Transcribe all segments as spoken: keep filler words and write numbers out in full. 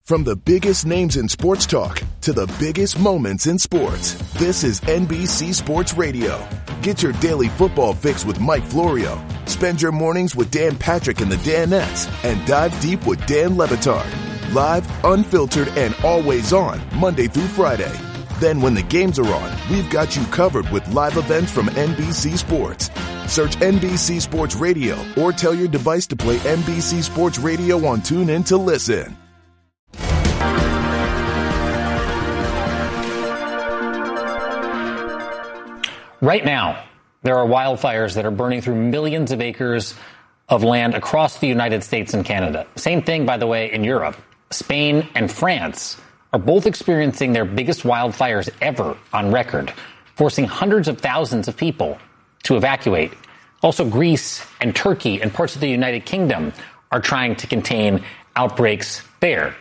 From the biggest names in sports talk to the biggest moments in sports, this is N B C Sports Radio. Get your daily football fix with Mike Florio. Spend your mornings with Dan Patrick and the Danettes and dive deep with Dan Le Batard. Live, unfiltered, and always on Monday through Friday. Then when the games are on, we've got you covered with live events from N B C Sports. Search N B C Sports Radio or tell your device to play N B C Sports Radio on TuneIn to listen. Right now, there are wildfires that are burning through millions of acres of land across the United States and Canada. Same thing, by the way, in Europe. Spain and France are both experiencing their biggest wildfires ever on record, forcing hundreds of thousands of people to evacuate. Also, Greece and Turkey and parts of the United Kingdom are trying to contain outbreaks there.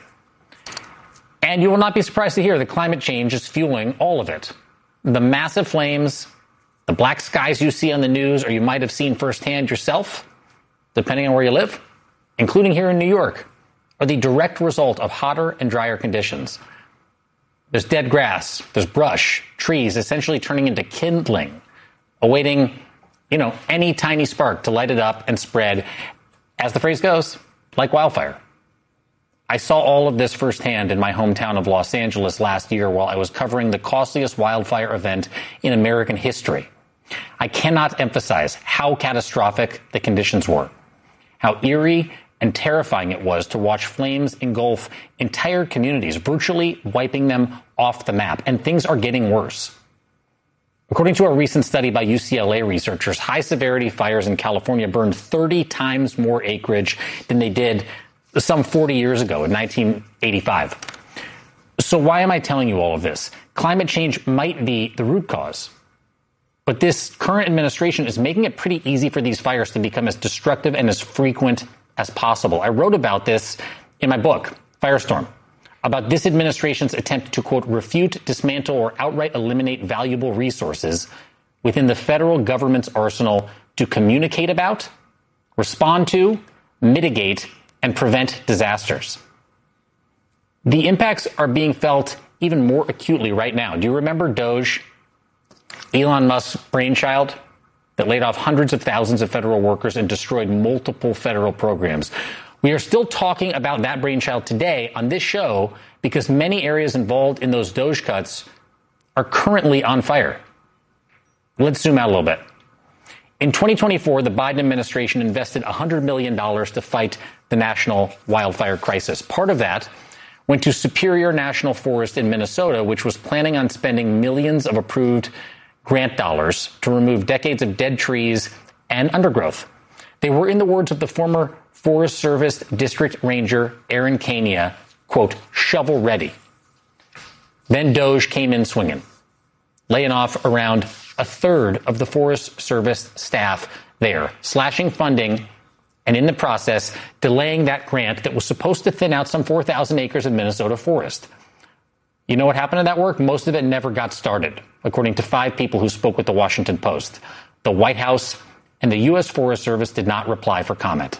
And you will not be surprised to hear that climate change is fueling all of it. The massive flames, the black skies you see on the news, or you might have seen firsthand yourself, depending on where you live, including here in New York, are the direct result of hotter and drier conditions. There's dead grass, there's brush, trees essentially turning into kindling, awaiting, you know, any tiny spark to light it up and spread, as the phrase goes, like wildfire. I saw all of this firsthand in my hometown of Los Angeles last year while I was covering the costliest wildfire event in American history. I cannot emphasize how catastrophic the conditions were, how eerie and terrifying it was to watch flames engulf entire communities, virtually wiping them off the map. And things are getting worse. According to a recent study by U C L A researchers, high-severity fires in California burned thirty times more acreage than they did some forty years ago in nineteen eighty-five. So why am I telling you all of this? Climate change might be the root cause, but this current administration is making it pretty easy for these fires to become as destructive and as frequent as possible. I wrote about this in my book, Firestorm, about this administration's attempt to, quote, refute, dismantle, or outright eliminate valuable resources within the federal government's arsenal to communicate about, respond to, mitigate, and prevent disasters. The impacts are being felt even more acutely right now. Do you remember Doge, Elon Musk's brainchild that laid off hundreds of thousands of federal workers and destroyed multiple federal programs? We are still talking about that brainchild today on this show because many areas involved in those Doge cuts are currently on fire. Let's zoom out a little bit. In twenty twenty-four, the Biden administration invested one hundred million dollars to fight the national wildfire crisis. Part of that went to Superior National Forest in Minnesota, which was planning on spending millions of approved grant dollars to remove decades of dead trees and undergrowth. They were, in the words of the former Forest Service District Ranger Aaron Kania, quote, shovel ready. Then Doge came in swinging, laying off around a third of the Forest Service staff there, slashing funding, and in the process, delaying that grant that was supposed to thin out some four thousand acres of Minnesota forest. You know what happened to that work? Most of it never got started, according to five people who spoke with the Washington Post. The White House and the U S Forest Service did not reply for comment.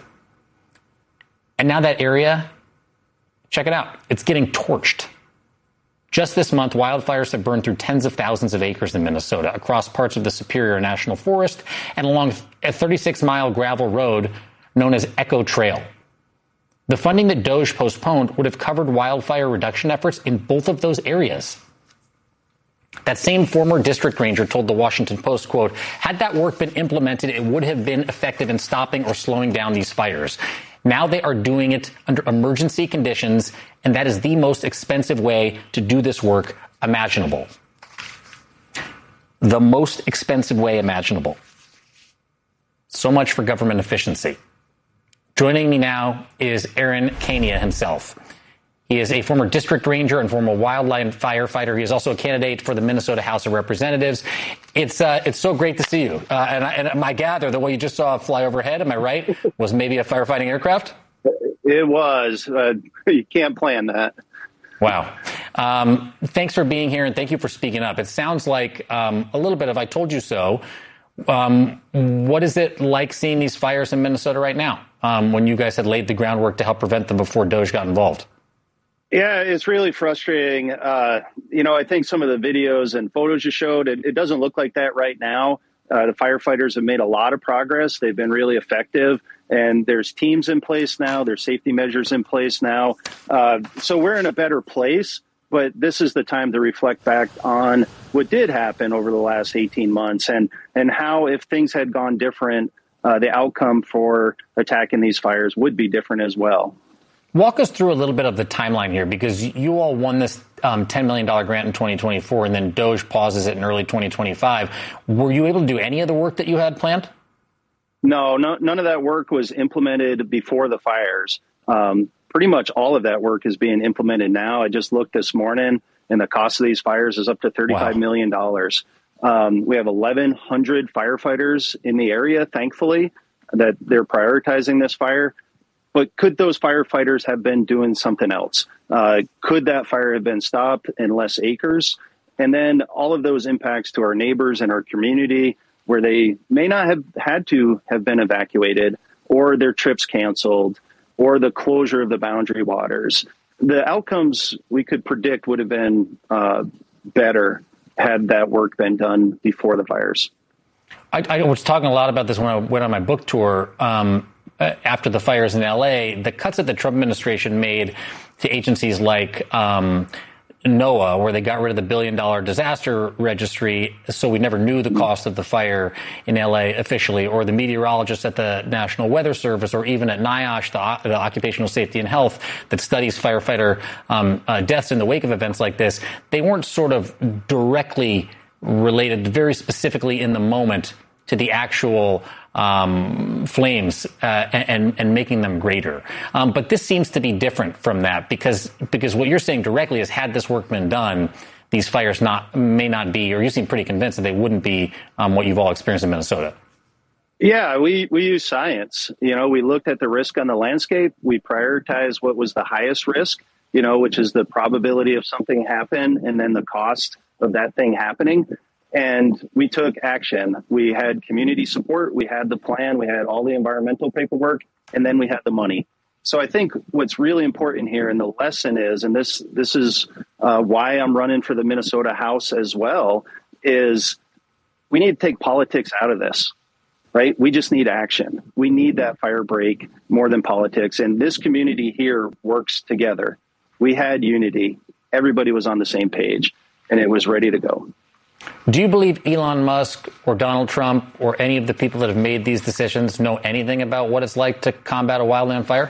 And now that area, check it out, it's getting torched. Just this month, wildfires have burned through tens of thousands of acres in Minnesota across parts of the Superior National Forest and along a thirty-six mile gravel road known as Echo Trail. The funding that Doge postponed would have covered wildfire reduction efforts in both of those areas. That same former district ranger told the Washington Post, quote, had that work been implemented, it would have been effective in stopping or slowing down these fires. Now they are doing it under emergency conditions, and that is the most expensive way to do this work imaginable. The most expensive way imaginable. So much for government efficiency. Joining me now is Aaron Kania himself. He is a former district ranger and former wildland firefighter. He is also a candidate for the Minnesota House of Representatives. It's uh, it's so great to see you. Uh, and, I, and I gather the way you just saw fly overhead, am I right, was maybe a firefighting aircraft? It was. Uh, you can't plan that. Wow. Um, thanks for being here, and thank you for speaking up. It sounds like um, a little bit of I told you so. Um, what is it like seeing these fires in Minnesota right now, um, when you guys had laid the groundwork to help prevent them before Doge got involved? Yeah, it's really frustrating. Uh, you know, I think some of the videos and photos you showed, it, it doesn't look like that right now. Uh, the firefighters have made a lot of progress. They've been really effective. And there's teams in place now. There's safety measures in place now. Uh, so we're in a better place. But this is the time to reflect back on what did happen over the last eighteen months and, and how, if things had gone different, uh, the outcome for attacking these fires would be different as well. Walk us through a little bit of the timeline here, because you all won this um, ten million dollars grant in twenty twenty-four, and then DOJ pauses it in early twenty twenty-five. Were you able to do any of the work that you had planned? No, no none of that work was implemented before the fires. Um, pretty much all of that work is being implemented now. I just looked this morning, and the cost of these fires is up to thirty-five wow. million dollars. Um, we have eleven hundred firefighters in the area, thankfully, that they're prioritizing this fire. But could those firefighters have been doing something else? Uh, could that fire have been stopped in less acres? And then all of those impacts to our neighbors and our community, where they may not have had to have been evacuated, or their trips canceled, or the closure of the boundary waters. The outcomes we could predict would have been uh, better had that work been done before the fires. I, I was talking a lot about this when I went on my book tour. Um, after the fires in L A, the cuts that the Trump administration made to agencies like um, NOAA, where they got rid of the billion dollar disaster registry, so we never knew the cost of the fire in L A officially, or the meteorologists at the National Weather Service, or even at NIOSH, the, the Occupational Safety and Health, that studies firefighter um, uh, deaths in the wake of events like this. They weren't sort of directly related, very specifically in the moment, to the actual um, flames uh, and, and making them greater. Um, but this seems to be different from that, because because what you're saying directly is, had this work been done, these fires not may not be, or you seem pretty convinced that they wouldn't be um, what you've all experienced in Minnesota. Yeah, we, we use science. You know, we looked at the risk on the landscape. We prioritized what was the highest risk, you know, which is the probability of something happen and then the cost of that thing happening. And we took action. We had community support. We had the plan. We had all the environmental paperwork, and then we had the money. So I think what's really important here, and the lesson is, and this this is uh, why I'm running for the Minnesota House as well, is we need to take politics out of this, right? We just need action. We need that fire break more than politics. And this community here works together. We had unity. Everybody was on the same page, and it was ready to go. Do you believe Elon Musk or Donald Trump or any of the people that have made these decisions know anything about what it's like to combat a wildland fire?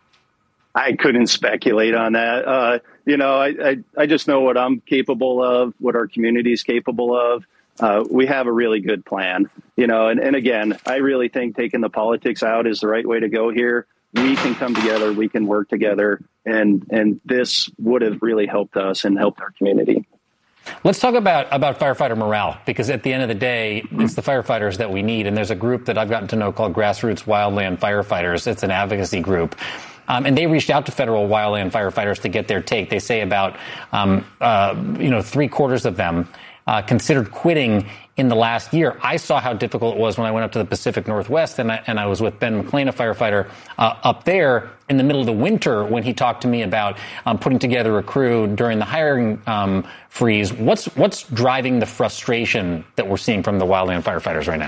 I couldn't speculate on that. Uh, you know, I, I, I just know what I'm capable of, what our community is capable of. Uh, we have a really good plan, you know, and, and again, I really think taking the politics out is the right way to go here. We can come together, we can work together, and, and this would have really helped us and helped our community. Let's talk about, about firefighter morale, because at the end of the day, it's the firefighters that we need. And there's a group that I've gotten to know called Grassroots Wildland Firefighters. It's an advocacy group. Um, and they reached out to federal wildland firefighters to get their take. They say about, um, uh, you know, three quarters of them uh, considered quitting in the last year. I saw how difficult it was when I went up to the Pacific Northwest, and I, and I was with Ben McLean, a firefighter uh, up there in the middle of the winter, when he talked to me about um, putting together a crew during the hiring um, freeze. What's what's driving the frustration that we're seeing from the wildland firefighters right now?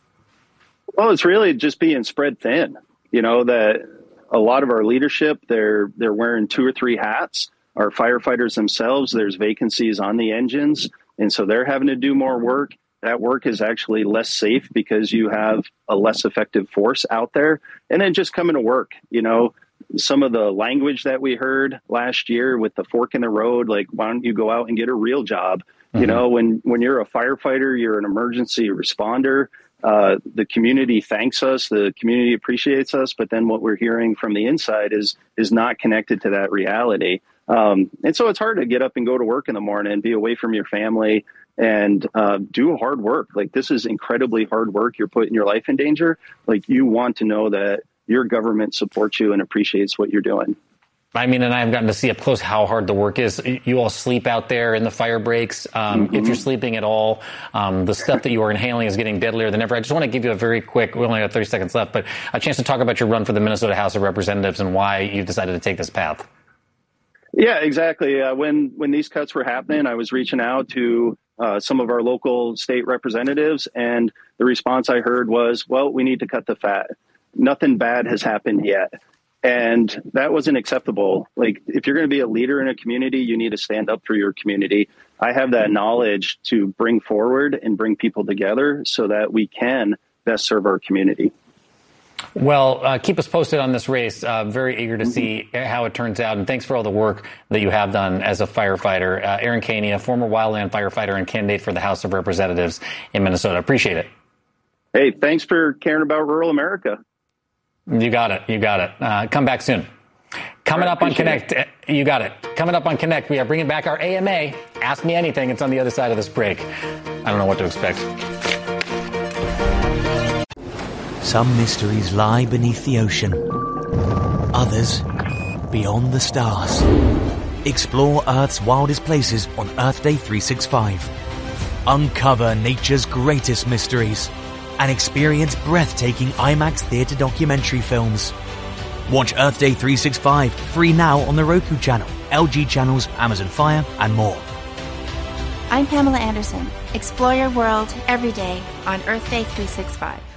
Well, it's really just being spread thin. You know, that a lot of our leadership, they're they're wearing two or three hats. Our firefighters themselves, there's vacancies on the engines, and so they're having to do more work. That work is actually less safe because you have a less effective force out there. And then just coming to work, you know, some of the language that we heard last year with the fork in the road, like, why don't you go out and get a real job? Mm-hmm. You know, when, when you're a firefighter, you're an emergency responder. Uh, the community thanks us. The community appreciates us. But then what we're hearing from the inside is, is not connected to that reality. Um, and so it's hard to get up and go to work in the morning and be away from your family and uh, do hard work. Like, this is incredibly hard work. You're putting your life in danger. Like, you want to know that your government supports you and appreciates what you're doing. I mean, and I've gotten to see up close how hard the work is. You all sleep out there in the fire breaks. Um, mm-hmm. If you're sleeping at all, um, the stuff that you are inhaling is getting deadlier than ever. I just want to give you a very quick, we only have thirty seconds left, but a chance to talk about your run for the Minnesota House of Representatives and why you've decided to take this path. Yeah, exactly. Uh, when when these cuts were happening, I was reaching out to uh, some of our local state representatives, and the response I heard was, well, we need to cut the fat. Nothing bad has happened yet. And that wasn't acceptable. Like, if you're going to be a leader in a community, you need to stand up for your community. I have that knowledge to bring forward and bring people together so that we can best serve our community. Well, uh, keep us posted on this race. Uh, very eager to see how it turns out. And thanks for all the work that you have done as a firefighter. Uh, Aaron Caney, a former wildland firefighter and candidate for the House of Representatives in Minnesota. Appreciate it. Hey, thanks for caring about rural America. You got it. You got it. Uh, come back soon. Coming right, up on Connect, it. you got it. Coming up on Connect, we are bringing back our A M A. Ask me anything. It's on the other side of this break. I don't know what to expect. Some mysteries lie beneath the ocean. Others, beyond the stars. Explore Earth's wildest places on Earth Day three sixty-five. Uncover nature's greatest mysteries and experience breathtaking IMAX theater documentary films. Watch Earth Day three sixty-five free now on the Roku channel, L G channels, Amazon Fire, and more. I'm Pamela Anderson. Explore your world every day on Earth Day three sixty-five.